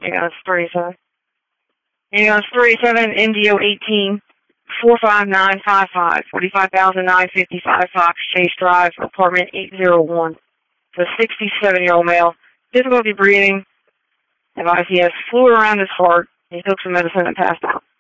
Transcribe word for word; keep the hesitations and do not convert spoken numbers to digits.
Ambulance thirty-seven. Ambulance thirty-seven, M D O eighteen, four five nine five five, forty-five thousand nine hundred fifty-five Fox Chase Drive, apartment eight oh one. It's a sixty-seven-year-old male, difficulty breathing, advised he has fluid around his heart. He took some medicine and passed out.